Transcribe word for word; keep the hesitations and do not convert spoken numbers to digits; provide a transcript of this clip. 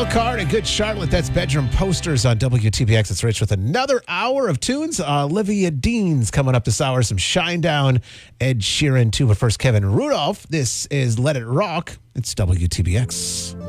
Wild Card and Good Charlotte. That's Bedroom Posters on W T B X. It's Rich with another hour of tunes. Uh, Olivia Dean's coming up this hour. Some Shinedown, Ed Sheeran too. But first, Kevin Rudolph. This is Let It Rock. It's W T B X.